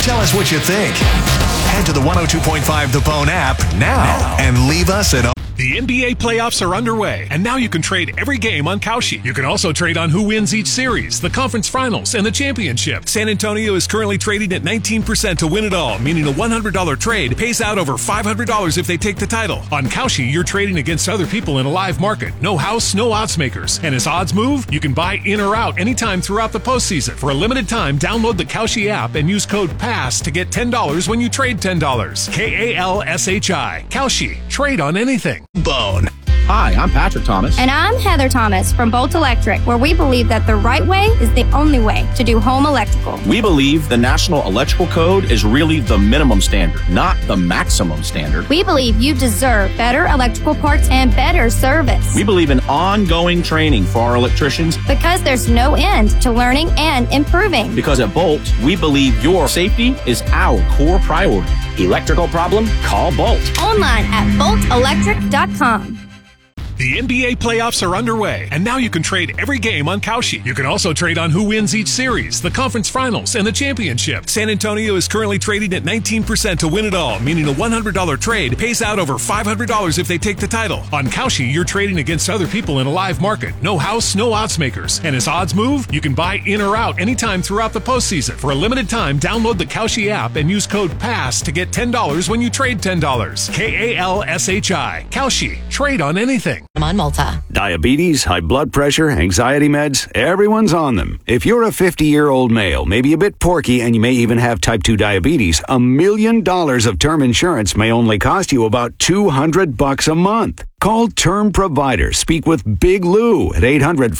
Tell us what you think. Head to the 102.5 The Bone app now and leave us at... The NBA playoffs are underway, and now you can trade every game on Kalshi. You can also trade on who wins each series, the conference finals, and the championship. San Antonio is currently trading at 19% to win it all, meaning a $100 trade pays out over $500 if they take the title. On Kalshi, you're trading against other people in a live market. No house, no odds makers. And as odds move, you can buy in or out anytime throughout the postseason. For a limited time, download the Kalshi app and use code PASS to get $10 when you trade $10. Kalshi. Kalshi. Trade on anything. Bone. Hi, I'm Patrick Thomas. And I'm Heather Thomas from Bolt Electric, where we believe that the right way is the only way to do home electrical. We believe the National Electrical Code is really the minimum standard, not the maximum standard. We believe you deserve better electrical parts and better service. We believe in ongoing training for our electricians. Because there's no end to learning and improving. Because at Bolt, we believe your safety is our core priority. Electrical problem? Call Bolt. Online at boltelectric.com. The NBA playoffs are underway, and now you can trade every game on Kalshi. You can also trade on who wins each series, the conference finals, and the championship. San Antonio is currently trading at 19% to win it all, meaning a $100 trade pays out over $500 if they take the title. On Kalshi, you're trading against other people in a live market. No house, no odds makers. And as odds move, you can buy in or out anytime throughout the postseason. For a limited time, download the Kalshi app and use code PASS to get $10 when you trade $10. Kalshi. Kalshi. Trade on anything. On Malta. Diabetes, high blood pressure, anxiety meds, everyone's on them. If you're a 50-year-old male, maybe a bit porky, and you may even have type 2 diabetes, $1 million of term insurance may only cost you about $200 a month. Call Term Provider. Speak with Big Lou at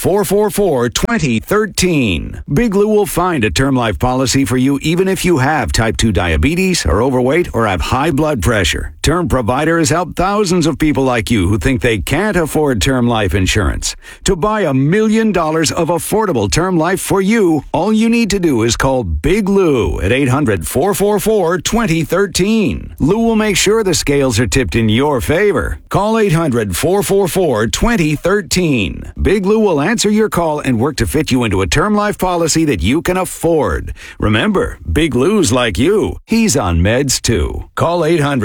800-444-2013. Big Lou will find a term life policy for you even if you have type 2 diabetes, are overweight, or have high blood pressure. Term Provider has helped thousands of people like you who think they can't afford term life insurance. To buy $1 million of affordable term life for you, all you need to do is call Big Lou at 800-444-2013. Lou will make sure the scales are tipped in your favor. Call 800-444-2013. Big Lou will answer your call and work to fit you into a term life policy that you can afford. Remember, Big Lou's like you. He's on meds too. Call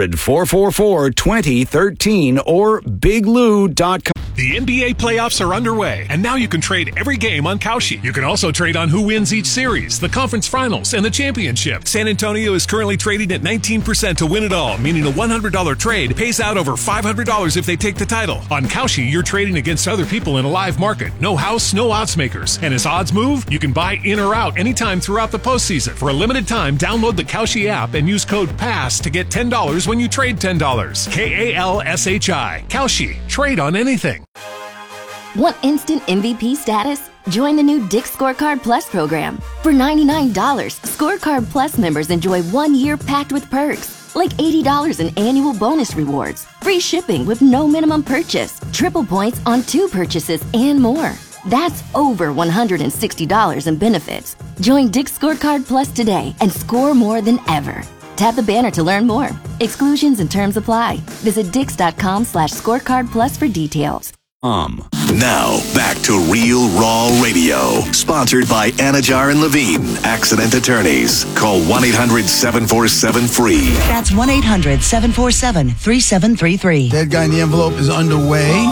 800-444-2013 or biglou.com. The NBA playoffs are underway, and now you can trade every game on Kalshi. You can also trade on who wins each series, the conference finals, and the championship. San Antonio is currently trading at 19% to win it all, meaning a $100 trade pays out over $500 if they take the title. On Kalshi, you're trading against other people in a live market. No house, no odds makers. And as odds move, you can buy in or out anytime throughout the postseason. For a limited time, download the Kalshi app and use code PASS to get $10 when you trade $10. Kalshi. Kalshi. Trade on anything. Want instant MVP status? Join the new Dick's Scorecard Plus program. For $99, Scorecard Plus members enjoy 1 year packed with perks, like $80 in annual bonus rewards, free shipping with no minimum purchase, triple points on 2 purchases, and more. That's over $160 in benefits. Join Dick's Scorecard Plus today and score more than ever. Tap the banner to learn more. Exclusions and terms apply. Visit dix.com/scorecard plus for details. Now, back to Real Raw Radio. Sponsored by Anajar and Levine, accident attorneys. Call 1-800-747-FREE. That's 1-800-747-3733. Dead Guy in the Envelope is underway.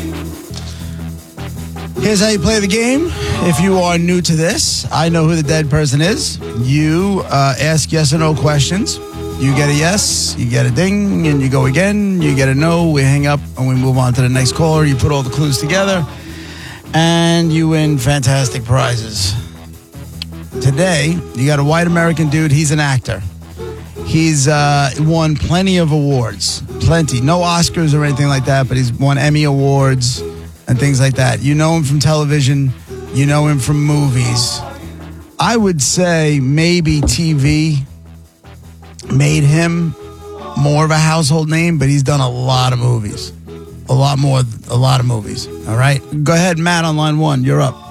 Here's how you play the game. If you are new to this, I know who the dead person is. You ask yes or no questions. You get a yes, you get a ding, and you go again. You get a no, we hang up, and we move on to the next caller. You put all the clues together, and you win fantastic prizes. Today, you got a white American dude. He's an actor. He's won plenty of awards. Plenty. No Oscars or anything like that, but he's won Emmy Awards and things like that. You know him from television. You know him from movies. I would say maybe TV made him more of a household name, but he's done a lot of movies. A lot of movies. All right? Go ahead, Matt, on line 1. You're up.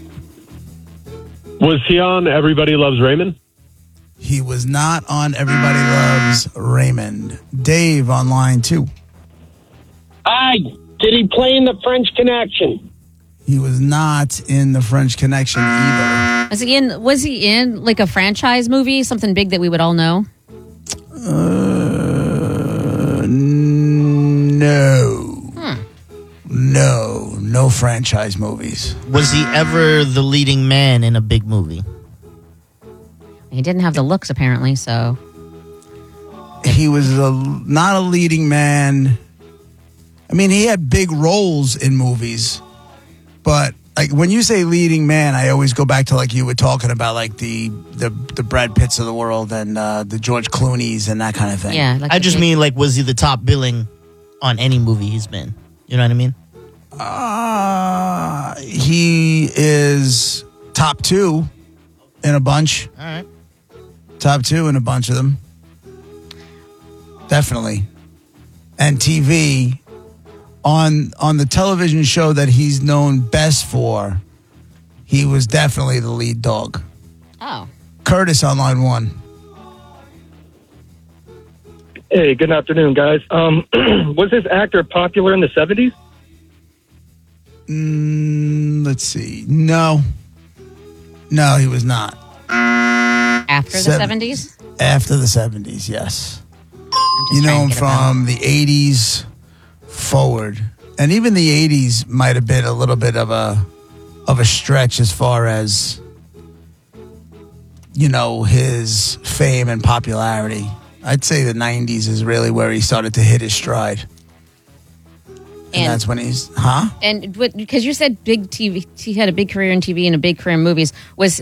Was he on Everybody Loves Raymond? He was not on Everybody Loves Raymond. Dave on line 2. Hi. Did he play in The French Connection? He was not in The French Connection either. Was he in like a franchise movie, something big that we would all know? No franchise movies. Was he ever the leading man in a big movie? He didn't have the looks, apparently, so. He was not a leading man. I mean, he had big roles in movies, but like when you say leading man, I always go back to like you were talking about, like the Brad Pitts of the world and the George Clooney's and that kind of thing. Yeah, I just mean like, was he the top billing on any movie he's been? You know what I mean? He is top 2 in a bunch. All right. Top 2 in a bunch of them. Definitely. And TV, on the television show that he's known best for, he was definitely the lead dog. Oh. Curtis on line 1. Hey, good afternoon, guys. Was this actor popular in the 70s? Let's see. No, he was not. After the 70s? After the 70s, yes. You know him from the 80s forward. And even the 80s might have been a little bit of a stretch as far as, you know, his fame and popularity. I'd say the 90s is really where he started to hit his stride. And that's when he's, And because you said big TV, he had a big career in TV and a big career in movies. Was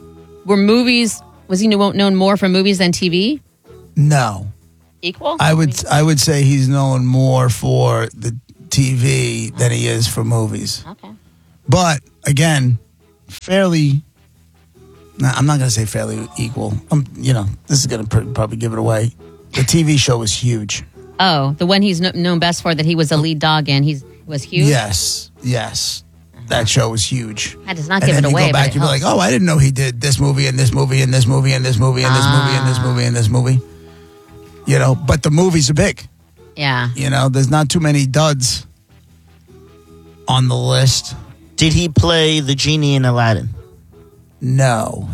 he known more for movies than TV? No. Equal? I would say he's known more for the TV than he is for movies. Okay. But again, fairly. I'm not going to say fairly equal. This is going to probably give it away. The TV show was huge. Oh, the one he's known best for that he was a lead dog in. He was huge? Yes. That show was huge. That does not give it away. And then you go back, you'd be like, oh, I didn't know he did this movie and this movie and this movie and this movie and this movie and this movie and this movie. You know, but the movies are big. Yeah. You know, there's not too many duds on the list. Did he play the genie in Aladdin? No.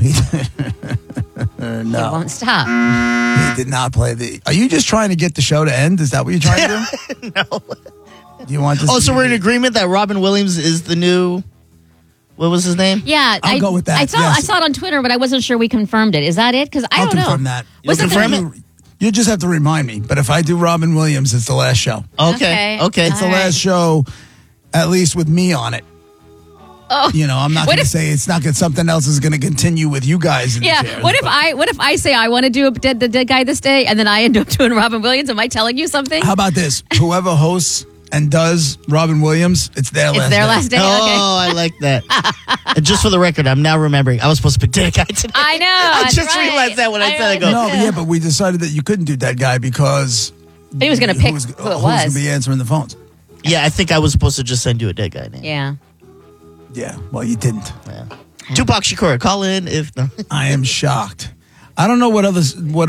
No. He won't stop. He did not play the... Are you just trying to get the show to end? Is that what you're trying to do? No. Do you want this so we're in agreement that Robin Williams is the new... What was his name? Yeah. I'll go with that. I saw it on Twitter, but I wasn't sure we confirmed it. Is that it? Because I don't know. I'll confirm that. You'll confirm it? You just have to remind me. But if I do Robin Williams, it's the last show. Okay. It's the last show, at least with me on it. Oh. You know, I'm not going to say it's not good. Something else is going to continue with you guys. In the chairs, What if I say I want to do the dead guy this day, and then I end up doing Robin Williams? Am I telling you something? How about this? Whoever hosts and does Robin Williams, it's their last day. Okay. Oh, I like that. And just for the record, I'm now remembering I was supposed to pick Dead Guy today. I know. I just realized that when I said it. No, but we decided that you couldn't do Dead Guy because he was going to pick who it was. Who's going to be answering the phones? Yeah, I think I was supposed to just send you a Dead Guy name. Yeah. Yeah, well, you didn't. Yeah. Tupac Shakur, call in if no. I am shocked. I don't know what other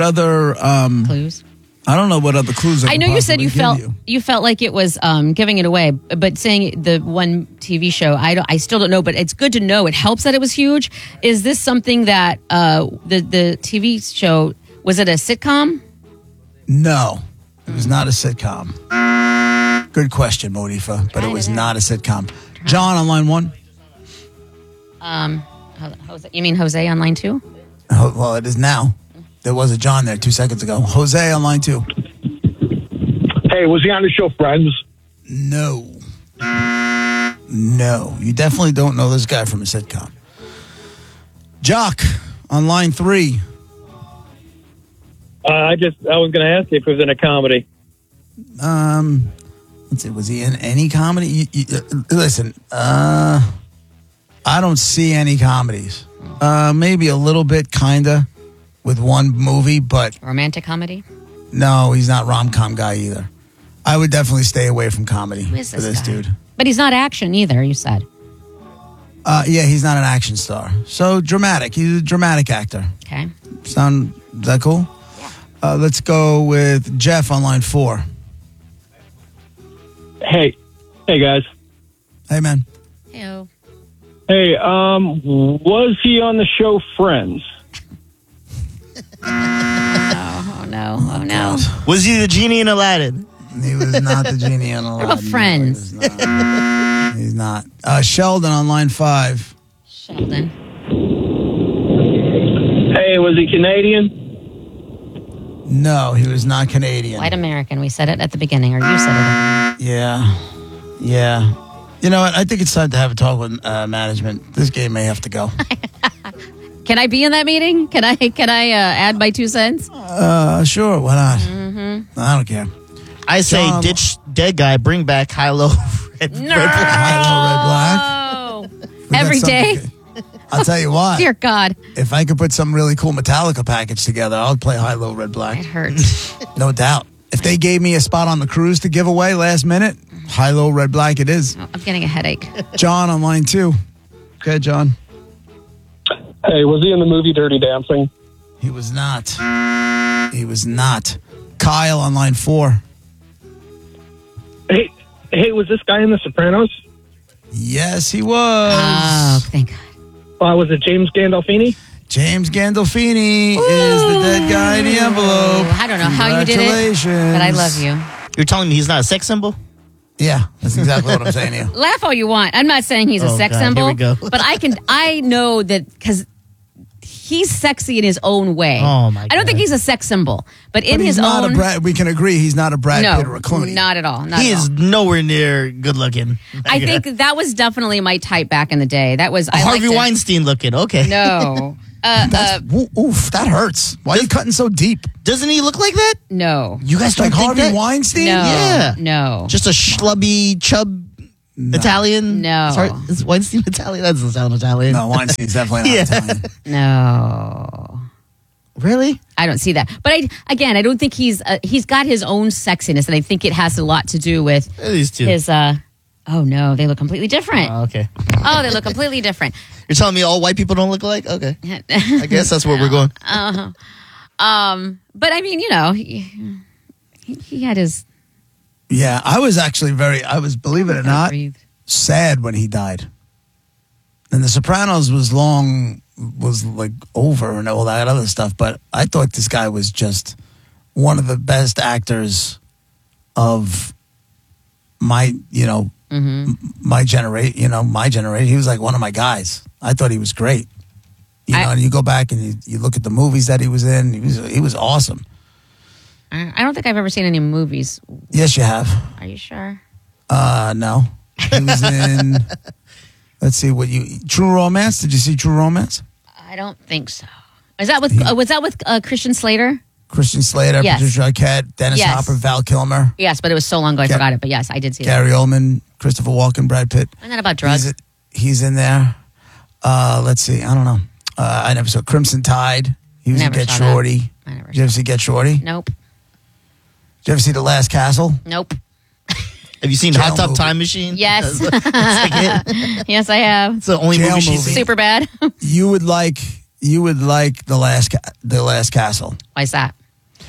clues. I don't know what other clues. I know you said you felt like it was giving it away, but saying the one TV show, I still don't know. But it's good to know. It helps that it was huge. Is this something that the TV show, was it a sitcom? No, it was not a sitcom. Good question, Modifa, but it was not a sitcom. John on line 1. Jose, you mean Jose on line 2? Well, it is now. There was a John there 2 seconds ago. Jose on line 2. Hey, was he on the show Friends? No. You definitely don't know this guy from a sitcom. Jock on line 3. I was going to ask you if it was in a comedy. Let's see, was he in any comedy? Listen, I don't see any comedies. Maybe a little bit, kinda, with one movie, but... Romantic comedy? No, he's not rom-com guy either. I would definitely stay away from comedy for this dude. But he's not action either, you said. Yeah, he's not an action star. So dramatic. He's a dramatic actor. Okay. Is that cool? Yeah. Let's go with Jeff on line 4. Hey guys. Hey, man. Heyo. Hey, was he on the show Friends? Oh no. Was he the genie in Aladdin? He was not the genie in Aladdin. What about Friends? No, he's not. Sheldon on line 5. Sheldon. Hey, was he Canadian? No, he was not Canadian. White American. We said it at the beginning, or you said it. Yeah. You know what? I think it's time to have a talk with management. This game may have to go. Can I be in that meeting? Can I add my 2 cents? Sure. Why not? Mm-hmm. I don't care. I say ditch dead guy, bring back high-low red black. High-low red black. Every day. I'll tell you what. Dear God. If I could put some really cool Metallica package together, I'll play high-low red black. It hurts. No doubt. If they gave me a spot on the cruise to give away last minute, high-low red black it is. I'm getting a headache. John on line 2. Okay, John. Hey, was he in the movie Dirty Dancing? He was not. Kyle on line 4. Hey, was this guy in The Sopranos? Yes, he was. Oh, thank God. Was it James Gandolfini? James Gandolfini is the dead guy in the envelope. I don't know how you did it, but I love you. You're telling me he's not a sex symbol? Yeah, that's exactly what I'm saying to you. Laugh all you want. I'm not saying he's a sex God, symbol. here we go. But I know that because he's sexy in his own way. Oh, my God. I don't think he's a sex symbol, but in his not own. we can agree he's not a Brad Pitt or a Clooney. Not at all. He is nowhere near good looking. I think that was definitely my type back in the day. That was Harvey Weinstein looking. Okay. No. Oof, that hurts. Why are you cutting so deep? Doesn't he look like that? No. You guys don't like think Harvey that? Weinstein? No. Yeah. No. Just a schlubby chub Italian? No. Sorry, is Weinstein Italian? That doesn't sound Italian. No, Weinstein's definitely not Italian. No. Really? I don't see that. But I don't think he's got his own sexiness, and I think it has a lot to do with These two. his oh no, they look completely different. Oh, okay. Oh, they look completely different. You're telling me all white people don't look alike? Okay. I guess that's where we're going. But I mean, you know, he had his. Yeah, I was actually believe it or not, sad when he died. And The Sopranos was like over and all that other stuff, but I thought this guy was just one of the best actors of my generation. He was like one of my guys. I thought he was great. And you go back and you look at the movies that he was in, he was awesome. I don't think I've ever seen any movies. Yes, you have. Are you sure? No. He was in, let's see, True Romance? Did you see True Romance? I don't think so. Was that with Christian Slater? Christian Slater, Yes. Patricia Arquette, Dennis Yes. Hopper, Val Kilmer. Yes, but it was so long ago I forgot it. But yes, I did see Gary Oldman, Christopher Walken, Brad Pitt. Isn't that about drugs? He's in there. Let's see. I don't know. I never saw Crimson Tide. He was in Get Shorty. Did you ever see Get Shorty? Nope. Did you ever see The Last Castle? Nope. Have you seen Hot Tub Time Machine? Yes. That's like it. Yes, I have. It's the only Jail movie she's movie. Super bad. You would like The Last Castle. Why is that?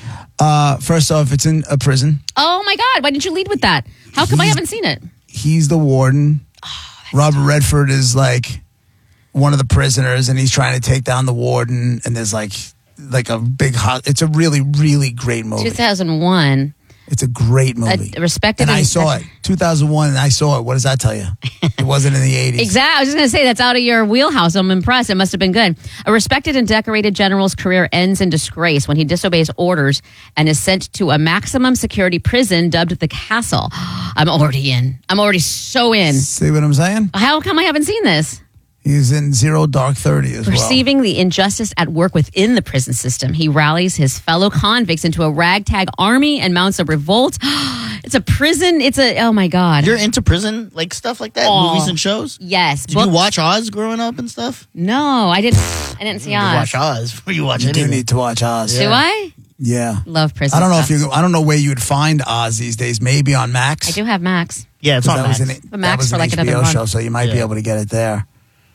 First off, it's in a prison. Oh my God! Why didn't you lead with that? How come I haven't seen it? He's the warden. Robert Redford is like one of the prisoners, and he's trying to take down the warden. And there's like a big it's a really, really great movie. 2001. It's a great movie. Respected. And I saw it. 2001, and I saw it. What does that tell you? It wasn't in the 80s. Exactly. I was just going to say, that's out of your wheelhouse. I'm impressed. It must have been good. A respected and decorated general's career ends in disgrace when he disobeys orders and is sent to a maximum security prison dubbed the Castle. I'm already in. I'm already so in. See what I'm saying? How come I haven't seen this? He's in Zero Dark 30 as well. Perceiving the injustice at work within the prison system, he rallies his fellow convicts into a ragtag army and mounts a revolt. It's a prison. Oh my God. You're into prison, like stuff like that, movies and shows? Yes. Did you watch Oz growing up and stuff? No, I didn't see Oz. You watch Oz before you watch You anything. do need to watch Oz. Do I? Yeah. Love prison I don't know stuff. I don't know where you'd find Oz these days. Maybe on Max. I do have Max. Yeah, it's on That Max. was But Max that was for an like another HBO month. show, so you might be able to get it there.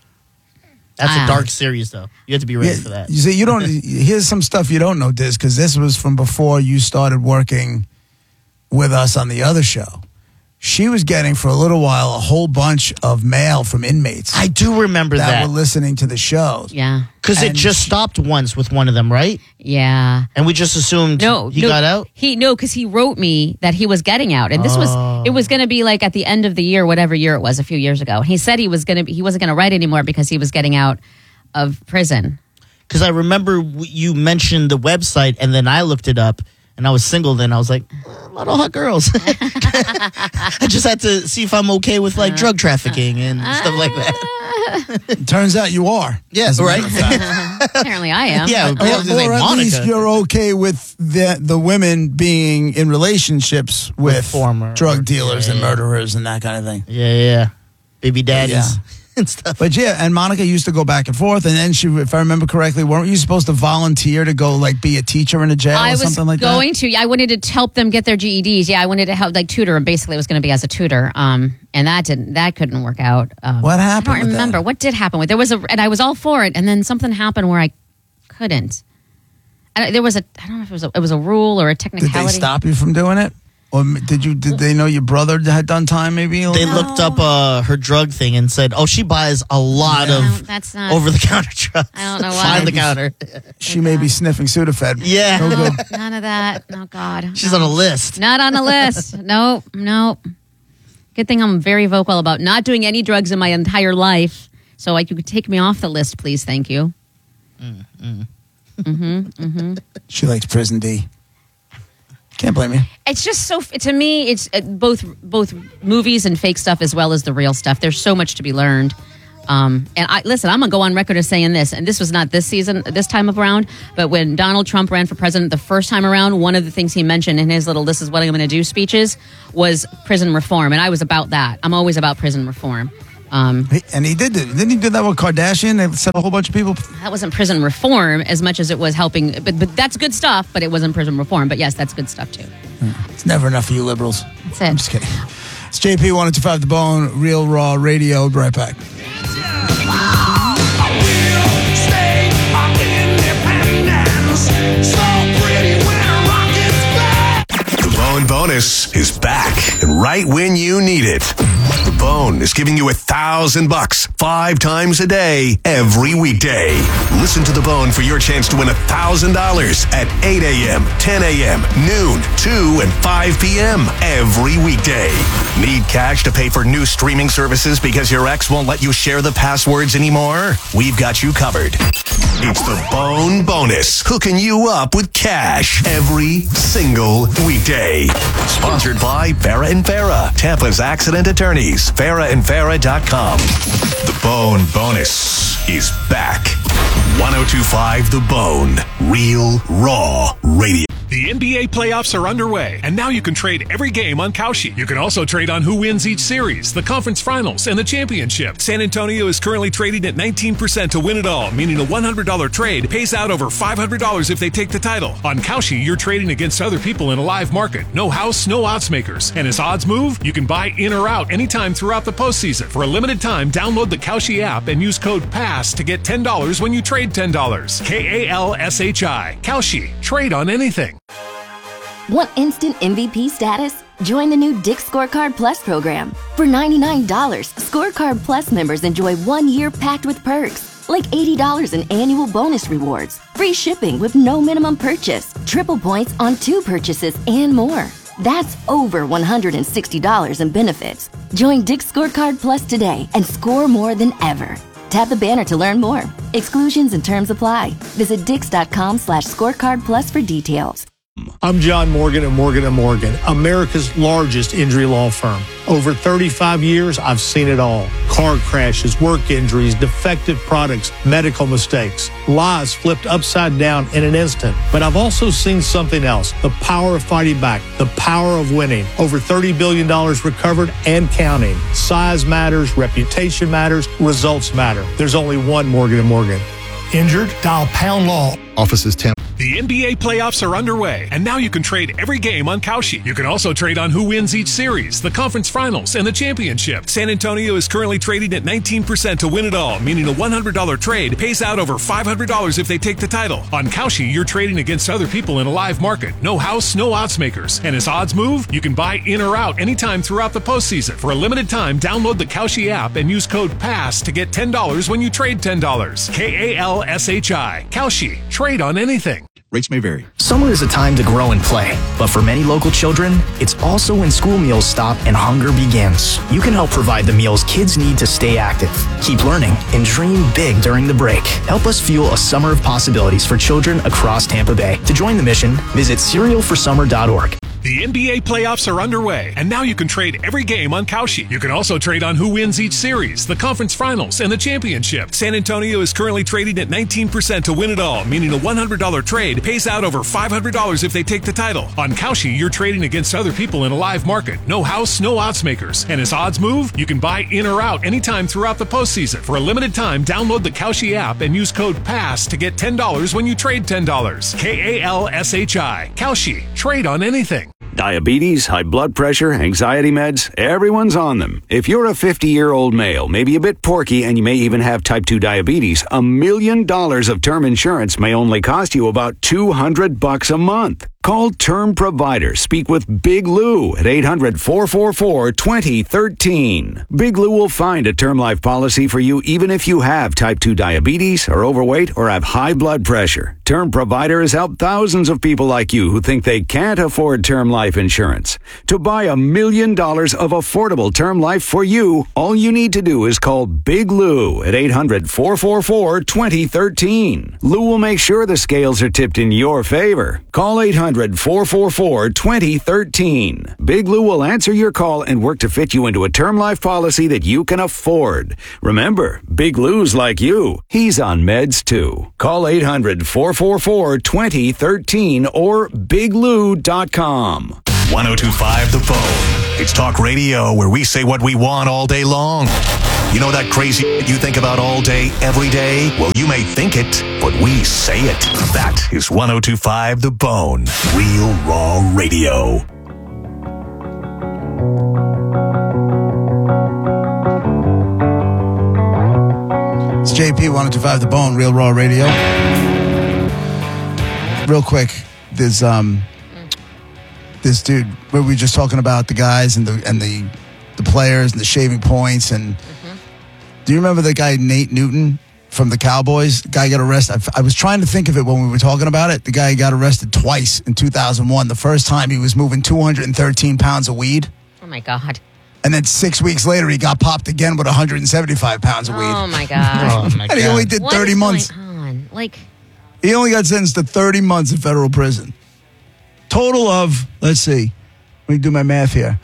That's a dark series, though. You have to be ready for that. You see, you don't. Here's some stuff you don't know, Diz, because this was from before you started working with us on the other show. she was getting for a little while a whole bunch of mail from inmates. I do remember that. Were listening to the show. Yeah. Because it just stopped once with one of them, right? Yeah. And we just assumed he got out? Because he wrote me that he was getting out. And it was going to be like at the end of the year, whatever year it was, a few years ago. He said he wasn't going to write anymore because he was getting out of prison. Because I remember you mentioned the website, and then I looked it up, and I was single then. I was like, a lot of hot girls. I just had to see if I'm okay with like drug trafficking and stuff like that. Turns out you are. Yes, right. Apparently I am. Yeah, or at least you're okay with the women being in relationships with former drug dealers and murderers and that kind of thing. Yeah. Baby daddies. And stuff. But yeah, and Monica used to go back and forth, and then she, if I remember correctly, weren't you supposed to volunteer to go like be a teacher in a jail or something like that? I wanted to help them get their GEDs. Yeah, I wanted to help like tutor them. Basically, it was going to be as a tutor. And that couldn't work out. What happened? I don't remember what did happen with. And I was all for it, and then something happened where I couldn't. And I don't know if it was a rule or a technicality. Did they stop you from doing it? Or did they know your brother had done time maybe? They looked up her drug thing and said, she buys a lot of over-the-counter drugs. I don't know why. Behind the counter. She may be sniffing Sudafed. Yeah. No good. None of that. Oh, God. She's on a list. Not on a list. Nope. Good thing I'm very vocal about not doing any drugs in my entire life. So you could take me off the list, please. Thank you. She likes Prison D. Can't blame you. It's just so, to me, it's both movies and fake stuff as well as the real stuff. There's so much to be learned. And I'm going to go on record as saying this, and this was not this time around, but when Donald Trump ran for president the first time around, one of the things he mentioned in his little "this is what I'm going to do" speeches was prison reform. And I was about that. I'm always about prison reform. And he did it. Didn't he do that with Kardashian? They set a whole bunch of people. That wasn't prison reform as much as it was helping. But that's good stuff, but it wasn't prison reform. But yes, that's good stuff too. It's never enough for you liberals. That's it. I'm just kidding. It's JP 1025 The Bone, Real Raw Radio. We'll be right back. The Bone Bonus is back and right when you need it. The Bone is giving you $1,000 5 times a day, every weekday. Listen to The Bone for your chance to win $1,000 at 8 a.m., 10 a.m., noon, 2, and 5 p.m. every weekday. Need cash to pay for new streaming services because your ex won't let you share the passwords anymore? We've got you covered. It's the Bone Bonus, hooking you up with cash every single weekday. Sponsored by Farah and Farah, Tampa's accident attorneys. FarahandFarah.com. The Bone Bonus is back. 1025 The Bone, Real Raw Radio. The NBA playoffs are underway, and now you can trade every game on Kalshi. You can also trade on who wins each series, the conference finals, and the championship. San Antonio is currently trading at 19% to win it all, meaning a $100 trade pays out over $500 if they take the title. On Kalshi, you're trading against other people in a live market. No house, no odds makers. And as odds move, you can buy in or out anytime throughout the postseason. For a limited time, download the Kalshi app and use code PASS to get $10 when you trade $10. KALSHI. Kalshi. Trade on anything. Want instant MVP status? Join the new Dick's Scorecard Plus program. For $99, Scorecard Plus members enjoy 1 year packed with perks, like $80 in annual bonus rewards, free shipping with no minimum purchase, triple points on 2 purchases, and more. That's over $160 in benefits. Join Dick's Scorecard Plus today and score more than ever. Tap the banner to learn more. Exclusions and terms apply. Visit Dix.com/scorecard plus for details. I'm John Morgan at Morgan & Morgan, America's largest injury law firm. Over 35 years, I've seen it all. Car crashes, work injuries, defective products, medical mistakes, lives flipped upside down in an instant. But I've also seen something else, the power of fighting back, the power of winning. Over $30 billion recovered and counting. Size matters, reputation matters, results matter. There's only one Morgan & Morgan. Injured? Dial #law. Offices Tampa. The NBA playoffs are underway, and now you can trade every game on Kalshi. You can also trade on who wins each series, the conference finals, and the championship. San Antonio is currently trading at 19% to win it all, meaning a $100 trade pays out over $500 if they take the title. On Kalshi, you're trading against other people in a live market. No house, no odds makers. And as odds move, you can buy in or out anytime throughout the postseason. For a limited time, download the Kalshi app and use code PASS to get $10 when you trade $10. KALSHI. Kalshi. Trade on anything. Rates may vary. Summer is a time to grow and play, but for many local children, it's also when school meals stop and hunger begins. You can help provide the meals kids need to stay active, keep learning, and dream big during the break. Help us fuel a summer of possibilities for children across Tampa Bay. To join the mission, visit cerealforsummer.org. The NBA playoffs are underway, and now you can trade every game on Kalshi. You can also trade on who wins each series, the conference finals, and the championship. San Antonio is currently trading at 19% to win it all, meaning a $100 trade pays out over $500 if they take the title. On Kalshi, you're trading against other people in a live market. No house, no odds makers. And as odds move, you can buy in or out anytime throughout the postseason. For a limited time, download the Kalshi app and use code PASS to get $10 when you trade $10. KALSHI. Kalshi. Trade on anything. Diabetes, high blood pressure, anxiety meds, everyone's on them. If you're a 50-year-old male, maybe a bit porky, and you may even have type 2 diabetes, $1 million of term insurance may only cost you about $200 a month. Call Term Provider. Speak with Big Lou at 800-444-2013. Big Lou will find a term life policy for you even if you have type 2 diabetes, are overweight, or have high blood pressure. Term Provider has helped thousands of people like you who think they can't afford term life insurance. To buy $1 million of affordable term life for you, all you need to do is call Big Lou at 800-444-2013. Lou will make sure the scales are tipped in your favor. Call 800-444-2013. Big Lou will answer your call and work to fit you into a term life policy that you can afford. Remember, Big Lou's like you. He's on meds too. Call 800-444-2013 or biglou.com. 102.5 The Bone. It's talk radio where we say what we want all day long. You know that crazy you think about all day, every day? Well, you may think it, but we say it. That is 102.5 The Bone. Real Raw Radio. It's JP, 102.5 The Bone, Real Raw Radio. Real quick, there's this dude where we were just talking about the guys and the players and the shaving points and do you remember the guy Nate Newton from the Cowboys? The guy got arrested. I was trying to think of it when we were talking about it. The guy got arrested twice in 2001. The first time he was moving 213 pounds of weed. Oh my God. And then 6 weeks later he got popped again with 175 pounds of weed. Oh my God. And he only did 30 months. On? He only got sentenced to 30 months in federal prison. Total of, let's see, let me do my math here,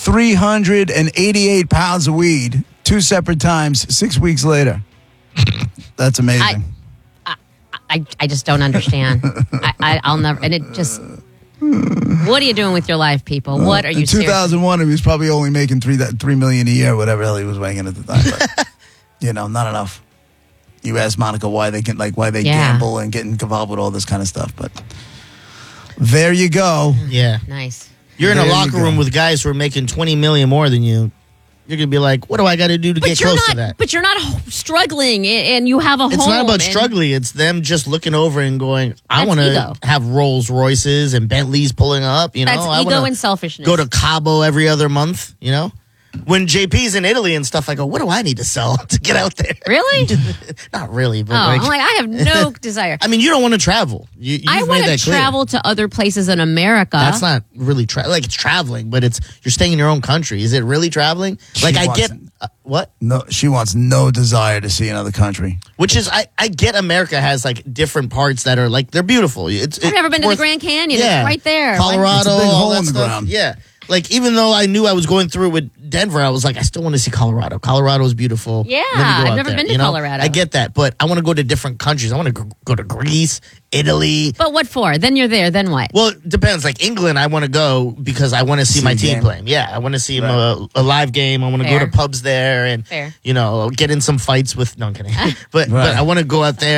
388 pounds of weed, 2 separate times, 6 weeks later. That's amazing. I just don't understand. I'll never, and it just, what are you doing with your life, people? What are you in 2001, he was probably only making $3 million a year, whatever the hell he was making at the time. But, not enough. You ask Monica why they gamble and get involved with all this kind of stuff, but there you go. Yeah. Nice. You're in a locker room with guys who are making $20 million more than you. You're going to be like, what do I got to do to get close to that? But you're not struggling, and you have a home. It's not about struggling. It's them just looking over and going, I want to have Rolls Royces and Bentleys pulling up. That's ego and selfishness. Go to Cabo every other month, When JP's in Italy and stuff, I go, what do I need to sell to get out there? Really? Not really. But I have no desire. I mean, you don't want to travel. I want to travel to other places in America. That's not really it's traveling, but you're staying in your own country. Is it really traveling? What? No, she wants no desire to see another country. Which is, I get America has different parts that are they're beautiful. I've never been to the Grand Canyon. Yeah. It's right there. Colorado, it's a big all hole that in the stuff. ground. Yeah. Even though I knew I was going through with Denver, I was like, I still want to see Colorado. Colorado is beautiful. Yeah, I've never been to Colorado. I get that, but I want to go to different countries. I want to go to Greece, Italy. But what for? Then you're there. Then what? Well, it depends. England, I want to go because I want to see my team playing. Yeah, I want to see a live game. I want to go to pubs there and, get in some fights with. No, I'm kidding. but I want to go out there.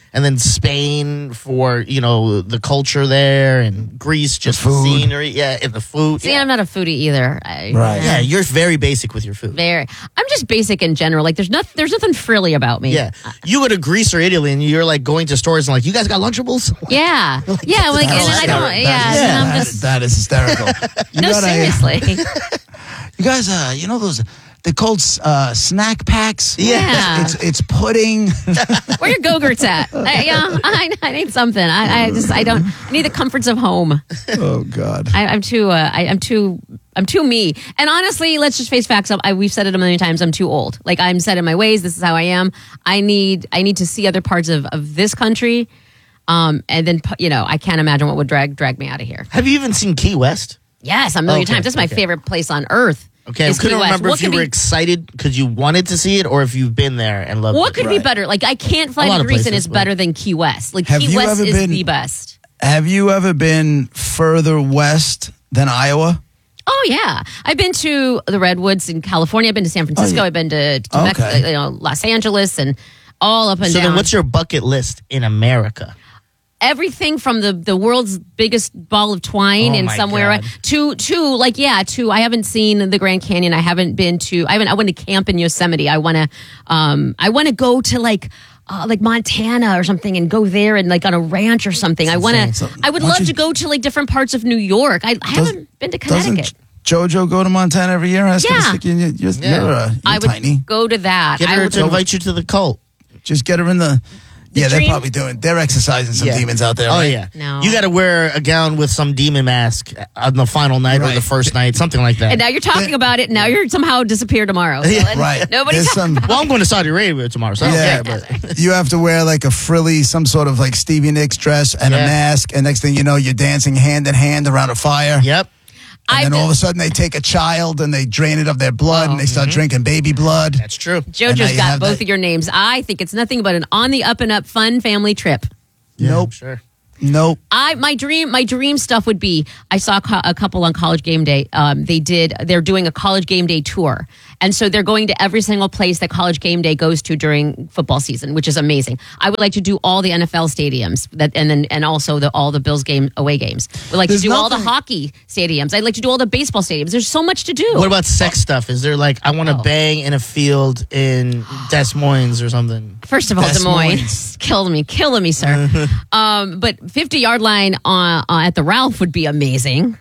and then Spain for the culture there, and Greece just the scenery, and the food. See, I'm not a foodie either. Right. Yeah, you're very basic with your food. I'm just basic in general. Like there's nothing frilly about me. Yeah, you go to Greece or Italy, and you're like going to stores and like, you guys got Lunchables? Yeah, yeah. Like, and I don't. Yeah, I'm just. That is hysterical. No, seriously. You guys, those. They're called snack packs. Yeah. It's pudding. Where your Go-Gurts at? I need something. I need the comforts of home. Oh God. I'm too me. And honestly, let's just face facts. We've said it a million times. I'm too old. Like I'm set in my ways. This is how I am. I need to see other parts of this country. And then I can't imagine what would drag me out of here. Have you even seen Key West? Yes, a million times. That's my favorite place on earth. Okay, I couldn't remember if you were excited because you wanted to see it or if you've been there and loved it. What could be better? Like, I can't fly to Greece and it's better than Key West. Like, Key West is the best. Have you ever been further west than Iowa? Oh, yeah. I've been to the Redwoods in California. I've been to San Francisco. I've been to Los Angeles and all up and down. So then what's your bucket list in America? Everything from the world's biggest ball of twine in somewhere to I haven't seen the Grand Canyon. I went to camp in Yosemite. I want to go to like Montana or something and go there and like on a ranch or something. I would love to go to like different parts of New York. I haven't been to Connecticut. JoJo go to Montana every year? I would tiny. Go to that. Get her to invite you to the cult. Just get her in the... they're probably they're exercising some demons out there. Oh, right? yeah. No. You got to wear a gown with some demon mask on the final night or the first night, something like that. And now you're talking about it. Now you're somehow disappear tomorrow. So right. Nobody's well, I'm going to Saudi Arabia tomorrow, so I don't care. But. You have to wear like a frilly, some sort of like Stevie Nicks dress and a mask. And next thing you know, you're dancing hand in hand around a fire. Yep. And then all of a sudden they take a child and they drain it of their blood and they start drinking baby blood. That's true. JoJo's got both of your names. I think it's nothing but an on the up and up fun family trip. Yeah, nope. Sure. Nope. My dream stuff would be, I saw a couple on College Game Day. They're doing a College Game Day tour. And so they're going to every single place that College Game Day goes to during football season, which is amazing. I would like to do all the NFL stadiums and also all the Bills away games. We'd like to do all the hockey stadiums. I'd like to do all the baseball stadiums. There's so much to do. What about sex stuff? Is there like, I want to bang in a field in Des Moines or something? First of all, Des Moines. Killing me, sir. But 50-yard line at the Ralph would be amazing.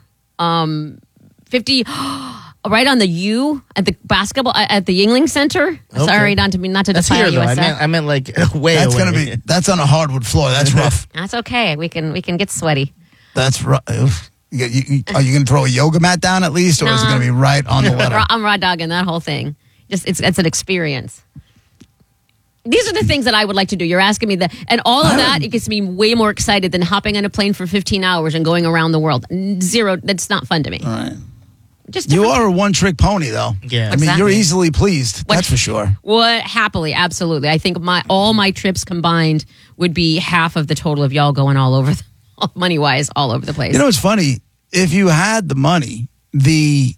50... Right on the U at the basketball at the Yuengling Center. Okay. Sorry, not to defy USF. I meant like way away. That's on a hardwood floor. That's rough. That's okay. We can get sweaty. That's rough. Are you going to throw a yoga mat down at least, or is it going to be right on the letter? I'm raw dogging that whole thing. It's an experience. These are the things that I would like to do. You're asking me that, and all of that, it gets me way more excited than hopping on a plane for 15 hours and going around the world. Zero. That's not fun to me. All right. You are a one-trick pony, though. Yeah, I mean, you're easily pleased. That's for sure. Happily, absolutely. I think all my trips combined would be half of the total of y'all going all over, money-wise, all over the place. You know, it's funny. If you had the money, the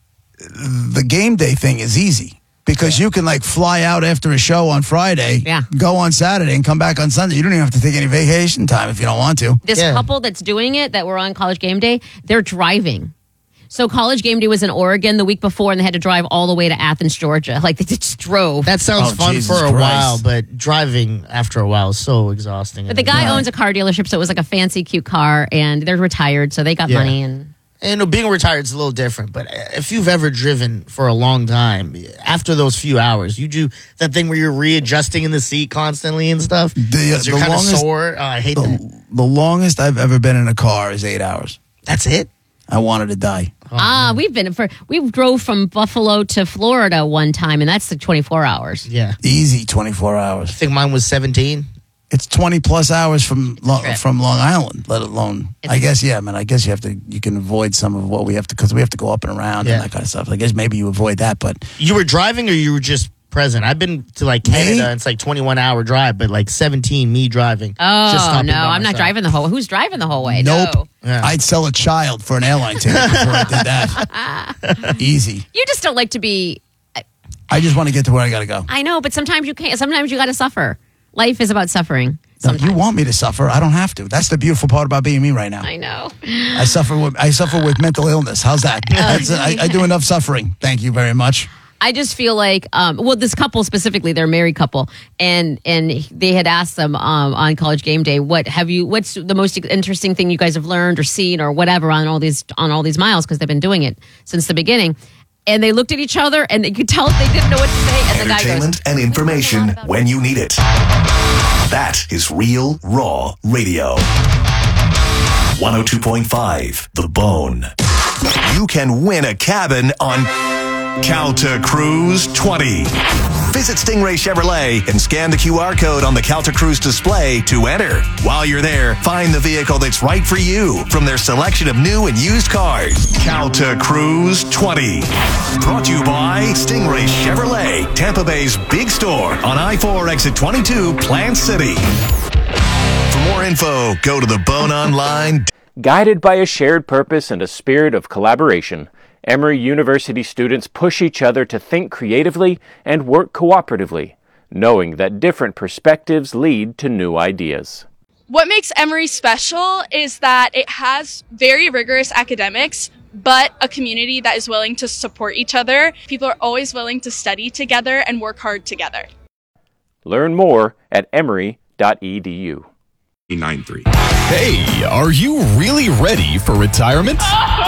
game day thing is easy because you can like fly out after a show on Friday, go on Saturday, and come back on Sunday. You don't even have to take any vacation time if you don't want to. This couple that's doing it, that were on College Game Day, they're driving. So College Game Day was in Oregon the week before, and they had to drive all the way to Athens, Georgia. Like, they just drove. That sounds fun for a while, but driving after a while is so exhausting. But the guy owns a car dealership, so it was like a fancy, cute car, and they're retired, so they got money. And being retired is a little different, but if you've ever driven for a long time, after those few hours, you do that thing where you're readjusting in the seat constantly and stuff. You're kind of sore. I hate that. The longest I've ever been in a car is 8 hours. That's it? I wanted to die. We drove from Buffalo to Florida one time, and that's like 24 hours. Yeah. Easy 24 hours. I think mine was 17. It's 20 plus hours from Long Island, let alone. I guess you can avoid some of what we have to, because we have to go up and around and that kind of stuff. I guess maybe you avoid that, but. You were driving or you were just present? I've been to like Canada, and it's like 21-hour drive, but like 17 me driving. Oh, no, I'm not driving the whole way. Who's driving the whole way? Nope. No. Yeah. I'd sell a child for an airline ticket before I did that. Easy. You just don't like to be. I just want to get to where I got to go. I know, but sometimes you can't. Sometimes you got to suffer. Life is about suffering. No, you want me to suffer. I don't have to. That's the beautiful part about being me right now. I know. I suffer with mental illness. How's that? I do enough suffering. Thank you very much. I just feel like, this couple specifically, they're a married couple, and they had asked them on College Game Day, what's the most interesting thing you guys have learned or seen or whatever on all these miles, because they've been doing it since the beginning. And they looked at each other, and you could tell they didn't know what to say. And the guy goes, entertainment and information when you need it. That is Real Raw Radio. 102.5 The Bone. You can win a cabin on Calta Cruise 20. Visit Stingray Chevrolet and scan the QR code on the Calta Cruise display to enter. While you're there, find the vehicle that's right for you from their selection of new and used cars. Calta Cruise 20. Brought to you by Stingray Chevrolet, Tampa Bay's big store on I-4 exit 22, Plant City. For more info, go to The Bone Online. Guided by a shared purpose and a spirit of collaboration, Emory University students push each other to think creatively and work cooperatively, knowing that different perspectives lead to new ideas. What makes Emory special is that it has very rigorous academics, but a community that is willing to support each other. People are always willing to study together and work hard together. Learn more at emory.edu. 93. Hey, are you really ready for retirement?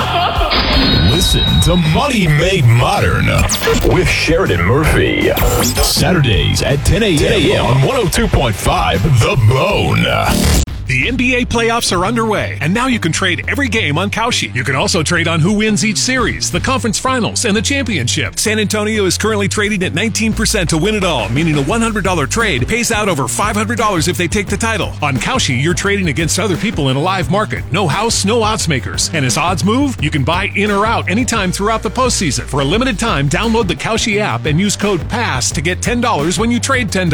Listen to Money Made Modern with Sheridan Murphy. Saturdays at 10 a.m. on 102.5 The Bone. The NBA playoffs are underway, and now you can trade every game on Kalshi. You can also trade on who wins each series, the conference finals, and the championship. San Antonio is currently trading at 19% to win it all, meaning a $100 trade pays out over $500 if they take the title. On Kalshi, you're trading against other people in a live market. No house, no odds makers. And as odds move, you can buy in or out anytime throughout the postseason. For a limited time, download the Kalshi app and use code PASS to get $10 when you trade $10.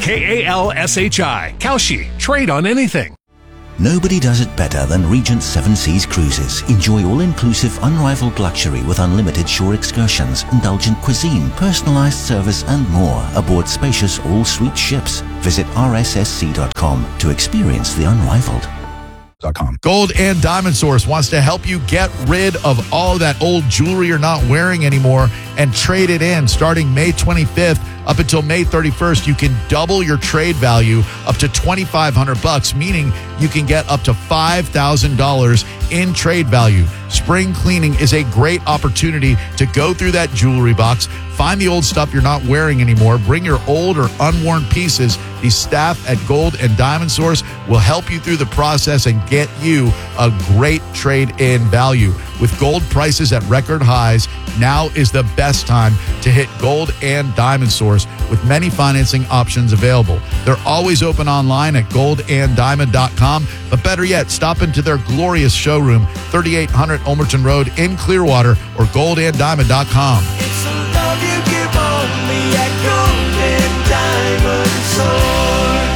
KALSHI. Kalshi. Trade on anything. Nobody does it better than Regent Seven Seas Cruises. Enjoy all-inclusive, unrivaled luxury with unlimited shore excursions, indulgent cuisine, personalized service, and more aboard spacious all-suite ships. Visit rssc.com to experience the unrivaled. Gold and Diamond Source wants to help you get rid of all that old jewelry you're not wearing anymore and trade it in. Starting May 25th up until May 31st, you can double your trade value up to $2,500, meaning you can get up to $5,000 in trade value. Spring cleaning is a great opportunity to go through that jewelry box, find the old stuff you're not wearing anymore, bring your old or unworn pieces. The staff at Gold and Diamond Source will help you through the process and get you a great trade-in value. With gold prices at record highs, now is the best time to hit Gold and Diamond Source with many financing options available. They're always open online at goldanddiamond.com, but better yet, stop into their glorious showroom, 3800 Ulmerton Road in Clearwater, or goldanddiamond.com. It's the love you give only at Gold and Diamond Source.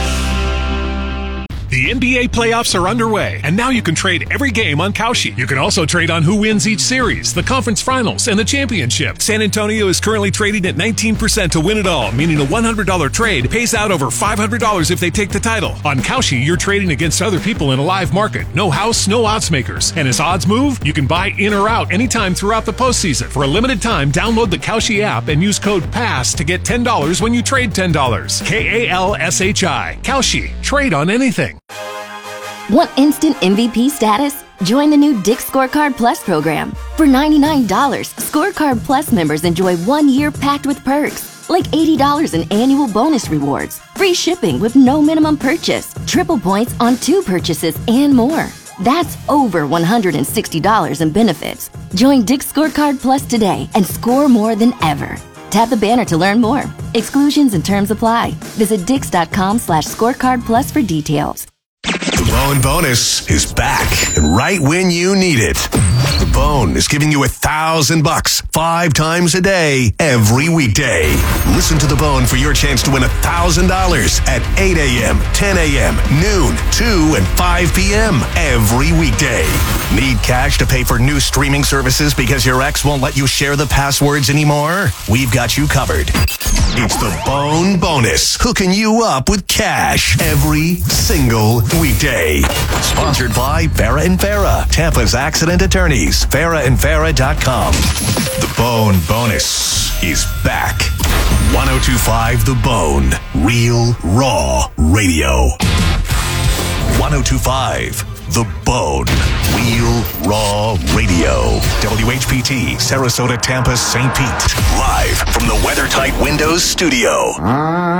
The NBA playoffs are underway, and now you can trade every game on Kalshi. You can also trade on who wins each series, the conference finals, and the championship. San Antonio is currently trading at 19% to win it all, meaning a $100 trade pays out over $500 if they take the title. On Kalshi, you're trading against other people in a live market. No house, no odds makers. And as odds move, you can buy in or out anytime throughout the postseason. For a limited time, download the Kalshi app and use code PASS to get $10 when you trade $10. KALSHI. Kalshi. Trade on anything. Want instant MVP status? Join the new Dick's Scorecard Plus program. For $99, Scorecard Plus members enjoy 1 year packed with perks, like $80 in annual bonus rewards, free shipping with no minimum purchase, triple points on 2 purchases, and more. That's over $160 in benefits. Join Dick's Scorecard Plus today and score more than ever. Tap the banner to learn more. Exclusions and terms apply. Visit dix.com/scorecard plus for details. The Bone Bonus is back and right when you need it. The Bone is giving you $1,000 5 times a day, every weekday. Listen to The Bone for your chance to win $1,000 at 8 a.m., 10 a.m., noon, 2, and 5 p.m. every weekday. Need cash to pay for new streaming services because your ex won't let you share the passwords anymore? We've got you covered. It's the Bone Bonus, hooking you up with cash every single weekday. Sponsored by Farah and Farah, Tampa's accident attorneys. FarahandFarah.com. The Bone Bonus is back. 102.5 The Bone, real raw radio. 102.5 The Bone, real raw radio. WHPT, Sarasota, Tampa, St. Pete. Live from the WeatherTight Windows studio.